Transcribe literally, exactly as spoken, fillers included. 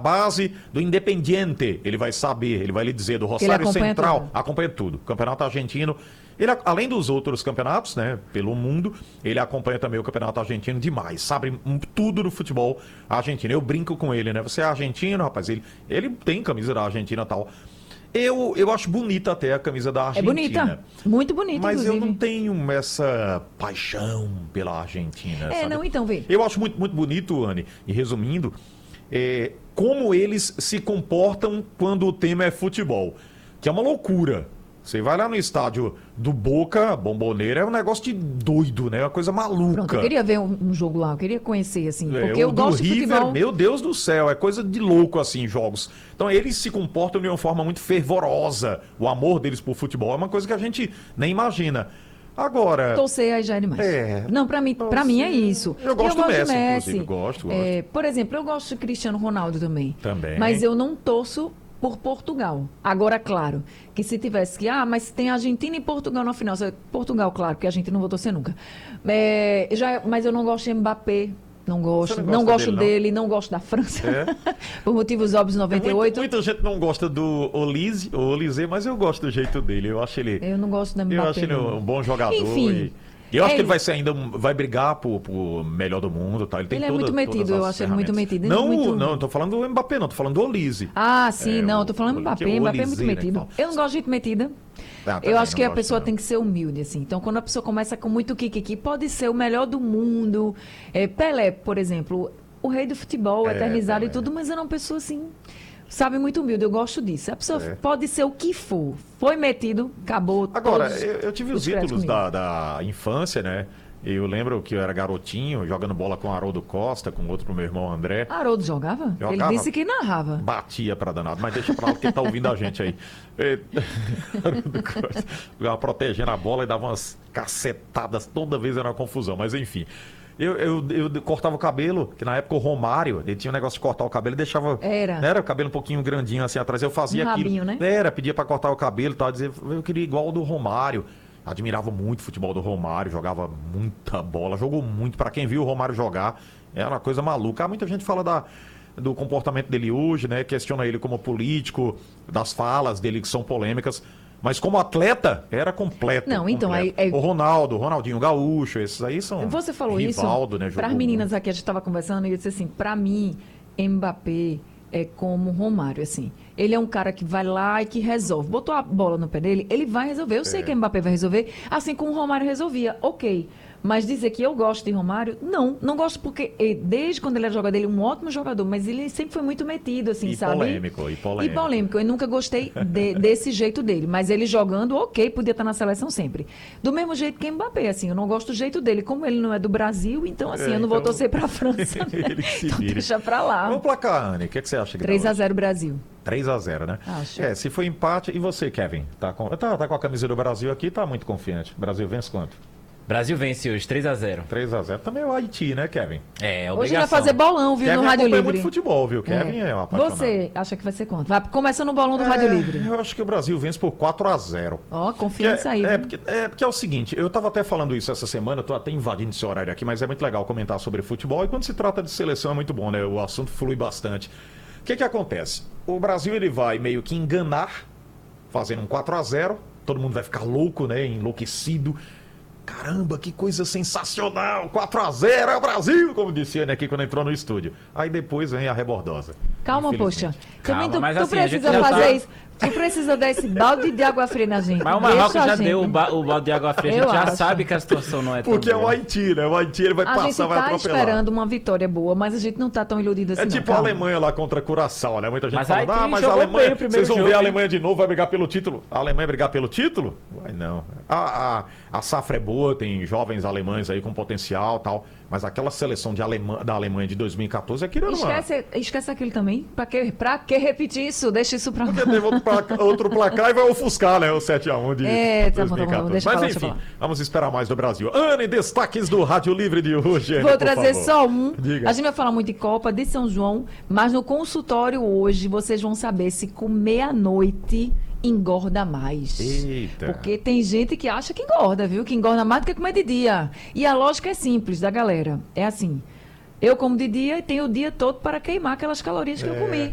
base do Independiente. Ele vai saber, ele vai lhe dizer, do Rosário Central. Tudo. Acompanha tudo. Campeonato argentino. Ele, além dos outros campeonatos, né, pelo mundo, ele acompanha também o campeonato argentino demais. Sabe tudo do futebol argentino. Eu brinco com ele, né? Você é argentino, rapaz? Ele, ele tem camisa da Argentina e tal. Eu, eu acho bonita até a camisa da Argentina. É bonita, muito bonita, mas inclusive. Eu não tenho essa paixão pela Argentina. É, sabe? não, então, vê. Eu acho muito, muito bonito, Anny, e resumindo, é, como eles se comportam quando o tema é futebol, que é uma loucura. Você vai lá no estádio do Boca, Bombonera, é um negócio de doido, né? É uma coisa maluca. Pronto, eu queria ver um, um jogo lá, eu queria conhecer, assim, é, porque eu gosto de River, futebol. Meu Deus do céu, é coisa de louco, assim, jogos. Então, eles se comportam de uma forma muito fervorosa. O amor deles por futebol é uma coisa que a gente nem imagina. Agora... Torcer aí já é demais. É, não, pra mim, pra mim é isso. Eu gosto, eu gosto do Messi, Messi, inclusive, gosto, gosto. É, por exemplo, eu gosto de Cristiano Ronaldo também. Também. Mas eu não torço por Portugal. Agora, claro, que se tivesse que... Ah, mas tem Argentina e Portugal na final. Portugal, claro, porque a gente não vou torcer nunca. É, já, mas eu não gosto de Mbappé. Não gosto. Não, não gosto dele, dele não? não gosto da França. É? Por motivos óbvios, noventa e oito. É, muita, muita gente não gosta do Olise, Olise, mas eu gosto do jeito dele. Eu acho ele... Eu não gosto da Mbappé. Eu acho ele um bom jogador. Enfim... E... E eu acho é, que ele vai ser ainda, vai brigar por, por melhor do mundo, tá? Ele tem ele toda, é muito metido, eu acho ele muito metido. Não, muito... não, tô falando do Mbappé, não, tô falando do Olise. Ah, sim, é, não, eu tô falando do Mbappé, o Mbappé é muito metido. Né, eu não gosto de gente metida. Ah, eu acho que a pessoa não. tem que ser humilde, assim. Então, quando a pessoa começa com muito kikiki, pode ser o melhor do mundo. É, Pelé, por exemplo, o rei do futebol, é, eternizado Pelé. E tudo, mas era uma pessoa assim... Sabe, muito humilde, eu gosto disso. A pessoa é. pode ser o que for. Foi metido, acabou. Agora, eu, eu tive os ídolos da, da infância, né? Eu lembro que eu era garotinho, jogando bola com Haroldo Costa, com outro meu irmão André. Haroldo jogava? jogava? Ele disse que narrava. Batia pra danado, mas deixa pra lá quem tá ouvindo a gente aí. Haroldo Costa jogava protegendo a bola e dava umas cacetadas, toda vez era uma confusão, mas enfim. Eu, eu, eu cortava o cabelo, que na época o Romário, ele tinha um negócio de cortar o cabelo e deixava... Era. Era o cabelo um pouquinho grandinho assim atrás, eu fazia um aquilo. Rabinho, né? Era, pedia pra cortar o cabelo e tal, dizia, eu queria igual o do Romário. Admirava muito o futebol do Romário, jogava muita bola, jogou muito. Pra quem viu o Romário jogar, era uma coisa maluca. Muita gente fala da, do comportamento dele hoje, né? Questiona ele como político, das falas dele que são polêmicas. Mas como atleta, era completo. Não, então completo. aí... É... O Ronaldo, Ronaldinho Gaúcho, esses aí são... Você falou Rivaldo, isso, né? Para as meninas aqui, a gente estava conversando e eu disse assim, pra mim, Mbappé é como Romário, assim. Ele é um cara que vai lá e que resolve. Botou a bola no pé dele, ele vai resolver. Eu é. sei que o Mbappé vai resolver, assim como o Romário resolvia. Ok. Mas dizer que eu gosto de Romário, não. Não gosto porque, desde quando ele era jogador, ele é um ótimo jogador, mas ele sempre foi muito metido, assim, e sabe? Polêmico, e polêmico. E polêmico. Eu nunca gostei de, desse jeito dele. Mas ele jogando, ok, podia estar na seleção sempre. Do mesmo jeito que Mbappé, assim. Eu não gosto do jeito dele. Como ele não é do Brasil, então, assim, é, eu não então... vou torcer pra França, né? Ele se então, vire. deixa pra lá. Vamos placar, Anny. O que, é que você acha? três a zero Brasil. três a zero, né? Acho. É, se for empate... E você, Kevin? Tá com, tá, tá com a camisa do Brasil aqui, tá muito confiante. Brasil vence quanto? Brasil vence hoje, três a zero. três a zero. Também é o Haiti, né, Kevin? É, obrigação. Hoje vai fazer bolão, viu, Kevin no Rádio Livre. muito futebol, viu? Kevin é, é um apaixonado. Você acha que vai ser quanto? Vai começando o bolão do é, Rádio Livre. Eu acho que o Brasil vence por quatro a zero. Ó, oh, confiança é, aí. É porque, é porque é o seguinte, eu tava até falando isso essa semana, eu tô até invadindo esse horário aqui, mas é muito legal comentar sobre futebol. E quando se trata de seleção é muito bom, né? O assunto flui bastante. O que que acontece? O Brasil, ele vai meio que enganar, fazendo um quatro a zero. Todo mundo vai ficar louco, né? Enlouquecido. Caramba, que coisa sensacional! quatro a zero é o Brasil, como disse ele aqui quando entrou no estúdio. Aí depois vem a rebordosa. Calma, poxa. Calma, Também tu, mas tu assim, precisa fazer tá... isso. Tu precisa dar esse balde de água fria na gente. Mas o Marrocos já deu o, ba o balde de água fria, a gente Eu já acho. sabe que a situação não é tão Porque boa. é o Haiti, né? O Haiti ele vai a passar, gente vai tá atropelar. esperando uma vitória boa, mas a gente não tá tão iludido assim. É não, tipo calma. a Alemanha lá contra a Curaçao, né? Muita gente Mas falando, aí ah, mas a jogou Alemanha, bem o primeiro vocês vão jogo, ver a hein? Alemanha de novo, vai brigar pelo título. A Alemanha brigar pelo título? Vai não. A, a, a safra é boa, tem jovens alemães aí com potencial e tal, mas aquela seleção de Alema, da Alemanha de dois mil e catorze é aquilo, não é? Esquece, esquece aquilo também. Pra que, pra que repetir isso? Deixa isso pra lá. Porque teve outro placar, outro placar e vai ofuscar, né? O sete a um de é, tá bom, dois mil e catorze. tá bom, deixa Mas falar, enfim, deixa vamos esperar mais do Brasil. Anny, destaques do Rádio Livre de hoje. Vou Anny, trazer favor. só um. Diga. A gente vai falar muito de Copa de São João, mas no consultório hoje vocês vão saber se comer à noite engorda mais. Eita. Porque tem gente que acha que engorda, viu? Que engorda mais do que comer de dia. E a lógica é simples da galera. É assim, eu como de dia e tenho o dia todo para queimar aquelas calorias que É. eu comi.